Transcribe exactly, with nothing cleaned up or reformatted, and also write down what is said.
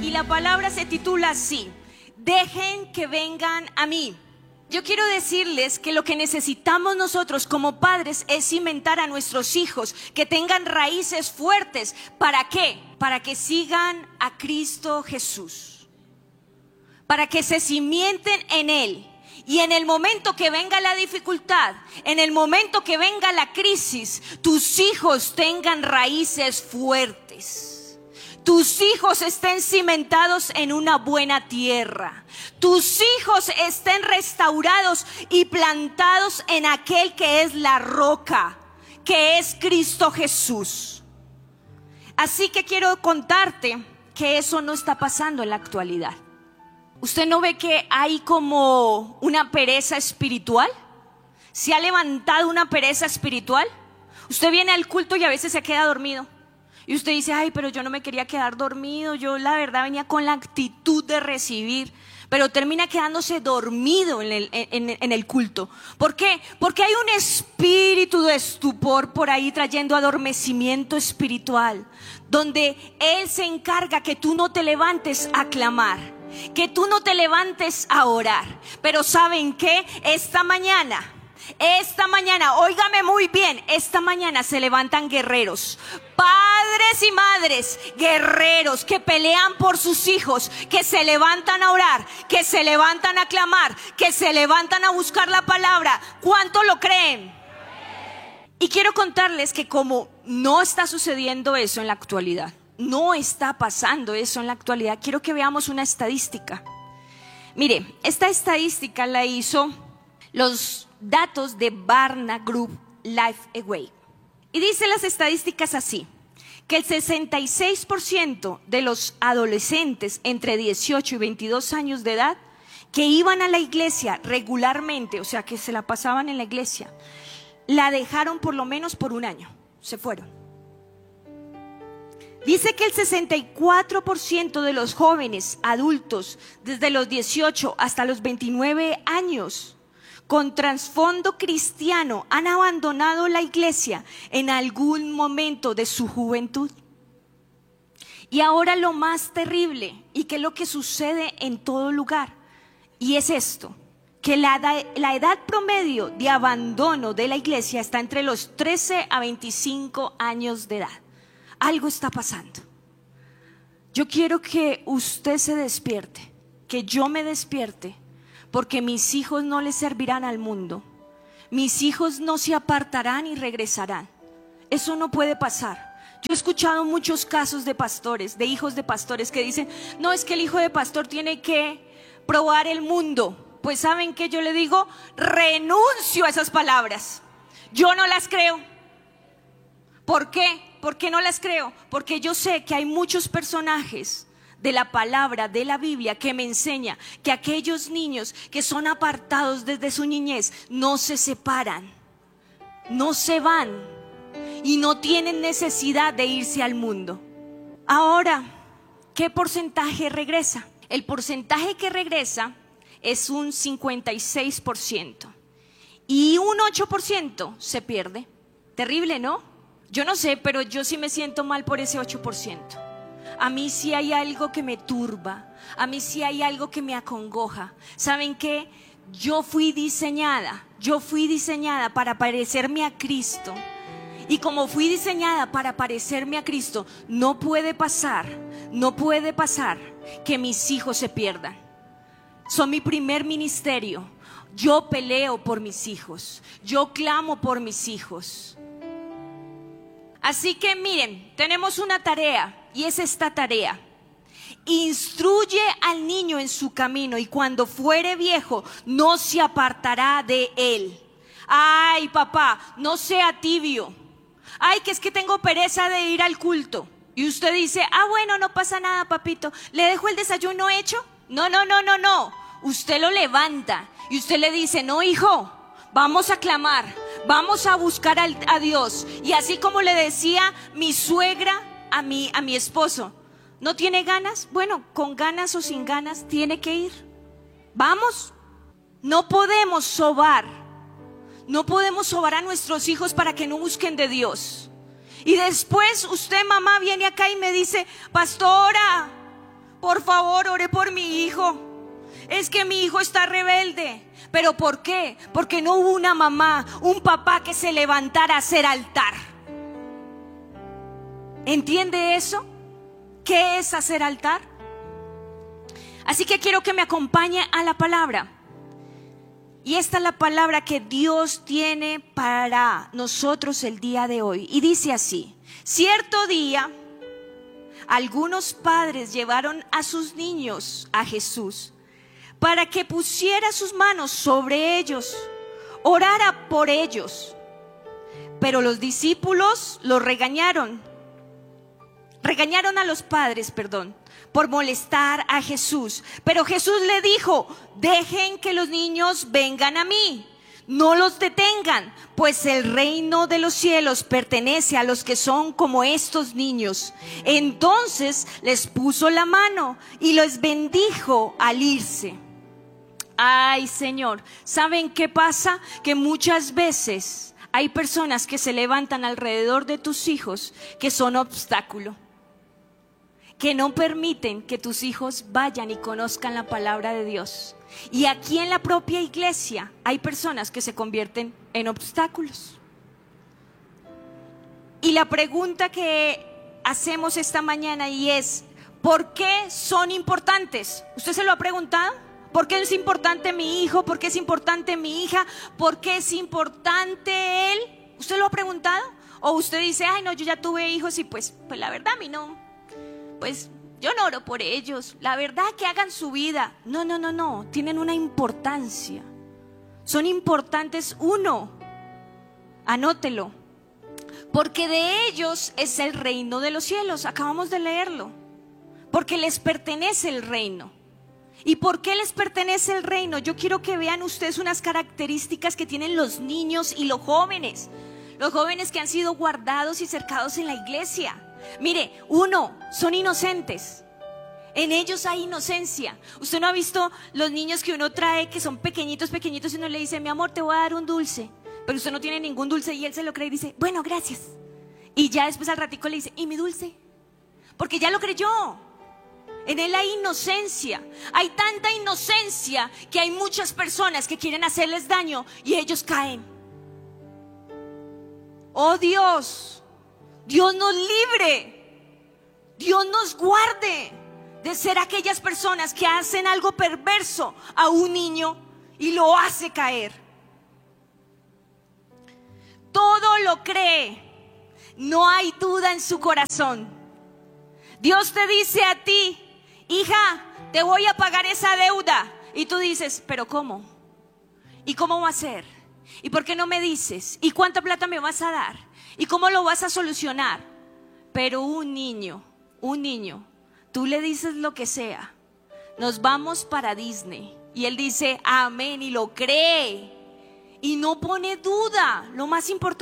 y la palabra se titula así: dejen que vengan a mí. Yo quiero decirles que lo que necesitamos nosotros como padres es cimentar a nuestros hijos, que tengan raíces fuertes. ¿Para qué? Para que sigan a Cristo Jesús, para que se cimienten en Él. Y en el momento que venga la dificultad, en el momento que venga la crisis, tus hijos tengan raíces fuertes. Tus hijos estén cimentados en una buena tierra. Tus hijos estén restaurados y plantados en aquel que es la roca, que es Cristo Jesús. Así que quiero contarte que eso no está pasando en la actualidad. ¿Usted no ve que hay como una pereza espiritual? ¿Se ha levantado una pereza espiritual? Usted viene al culto y a veces se queda dormido. Y usted dice, ay, pero yo no me quería quedar dormido, yo la verdad venía con la actitud de recibir, pero termina quedándose dormido en el, en, en el culto. ¿Por qué? Porque hay un espíritu de estupor por ahí trayendo adormecimiento espiritual, donde Él se encarga que tú no te levantes a clamar, que tú no te levantes a orar. Pero ¿saben qué? Esta mañana... Esta mañana, óigame muy bien, esta mañana se levantan guerreros, padres y madres, guerreros que pelean por sus hijos, que se levantan a orar, que se levantan a clamar, que se levantan a buscar la palabra. ¿Cuánto lo creen? Y quiero contarles que como no está sucediendo eso en la actualidad, no está pasando eso en la actualidad, quiero que veamos una estadística. Mire, esta estadística la hizo los datos de Barna Group Lifeway. Y dice las estadísticas así, que el sesenta y seis por ciento de los adolescentes entre dieciocho y veintidós años de edad que iban a la iglesia regularmente, o sea que se la pasaban en la iglesia, la dejaron por lo menos por un año, se fueron. Dice que el sesenta y cuatro por ciento de los jóvenes adultos desde los dieciocho hasta los veintinueve años con trasfondo cristiano han abandonado la iglesia en algún momento de su juventud. Y ahora lo más terrible, y que es lo que sucede en todo lugar, y es esto, que la, la edad promedio de abandono de la iglesia está entre los trece a veinticinco años de edad. Algo está pasando. Yo quiero que usted se despierte, que yo me despierte, porque mis hijos no les servirán al mundo. Mis hijos no se apartarán y regresarán. Eso no puede pasar. Yo he escuchado muchos casos de pastores, de hijos de pastores que dicen, no, es que el hijo de pastor tiene que probar el mundo. Pues ¿saben qué? Yo le digo, renuncio a esas palabras. Yo no las creo. ¿Por qué? ¿Por qué no las creo? Porque yo sé que hay muchos personajes de la palabra, de la Biblia, que me enseña que aquellos niños que son apartados desde su niñez no se separan, no se van y no tienen necesidad de irse al mundo. Ahora, ¿qué porcentaje regresa? El porcentaje que regresa es un cincuenta y seis por ciento y un ocho por ciento se pierde. Terrible, ¿no? Yo no sé, pero yo sí me siento mal por ese ocho por ciento. A mí sí hay algo que me turba, a mí sí hay algo que me acongoja. ¿Saben qué? Yo fui diseñada, yo fui diseñada para parecerme a Cristo. Y como fui diseñada para parecerme a Cristo, no puede pasar, no puede pasar que mis hijos se pierdan. Son mi primer ministerio. Yo peleo por mis hijos, yo clamo por mis hijos. Así que miren, tenemos una tarea. Y es esta tarea: instruye al niño en su camino, y cuando fuere viejo no se apartará de él. Ay, papá, no sea tibio. Ay, que es que tengo pereza de ir al culto. Y usted dice, ah, bueno, no pasa nada, papito, ¿le dejo el desayuno hecho? No, no, no, no, no. Usted lo levanta y usted le dice, no, hijo, vamos a clamar, vamos a buscar a, a Dios. Y así como le decía mi suegra a mi, a mi esposo, ¿no tiene ganas? Bueno, con ganas o sin ganas tiene que ir. Vamos. No podemos sobar, no podemos sobar a nuestros hijos para que no busquen de Dios. Y después usted, mamá, viene acá y me dice, pastora, por favor, ore por mi hijo. Es que mi hijo está rebelde. ¿Pero por qué? Porque no hubo una mamá, un papá que se levantara a hacer altar. ¿Entiende eso? ¿Qué es hacer altar? Así que quiero que me acompañe a la palabra. Y esta es la palabra que Dios tiene para nosotros el día de hoy. Y dice así: cierto día, algunos padres llevaron a sus niños a Jesús para que pusiera sus manos sobre ellos, orara por ellos. Pero los discípulos los regañaron. Regañaron a los padres, perdón, por molestar a Jesús. Pero Jesús le dijo: dejen que los niños vengan a mí, no los detengan, pues el reino de los cielos pertenece a los que son como estos niños. Entonces les puso la mano y los bendijo al irse. Ay, Señor, ¿saben qué pasa? Que muchas veces hay personas que se levantan alrededor de tus hijos que son obstáculo, que no permiten que tus hijos vayan y conozcan la palabra de Dios. Y aquí en la propia iglesia hay personas que se convierten en obstáculos. Y la pregunta que hacemos esta mañana y es: ¿por qué son importantes? ¿Usted se lo ha preguntado? ¿Por qué es importante mi hijo? ¿Por qué es importante mi hija? ¿Por qué es importante él? ¿Usted lo ha preguntado? ¿O usted dice: ay no, yo ya tuve hijos y pues, pues la verdad a mí no, pues yo no oro por ellos, la verdad que hagan su vida? No, no, no, no, tienen una importancia. Son importantes. Uno, anótelo, porque de ellos es el reino de los cielos. Acabamos de leerlo. Porque les pertenece el reino. ¿Y por qué les pertenece el reino? Yo quiero que vean ustedes unas características que tienen los niños y los jóvenes. Los jóvenes que han sido guardados y cercados en la iglesia. Mire, uno, son inocentes. En ellos hay inocencia. Usted no ha visto los niños que uno trae que son pequeñitos, pequeñitos, y uno le dice: mi amor, te voy a dar un dulce. Pero usted no tiene ningún dulce y él se lo cree y dice: bueno, gracias. Y ya después al ratico le dice: ¿y mi dulce? Porque ya lo creyó. En él hay inocencia. Hay tanta inocencia que hay muchas personas que quieren hacerles daño y ellos caen. Oh Dios, Dios nos libre, Dios nos guarde de ser aquellas personas que hacen algo perverso a un niño y lo hace caer. Todo lo cree, no hay duda en su corazón. Dios te dice a ti: hija, te voy a pagar esa deuda. Y tú dices: ¿pero cómo? ¿Y cómo va a ser? ¿Y por qué no me dices? ¿Y cuánta plata me vas a dar? ¿Y cómo lo vas a solucionar? Pero un niño, un niño, tú le dices lo que sea: nos vamos para Disney. Y él dice: amén, y lo cree. Y no pone duda. Lo más importante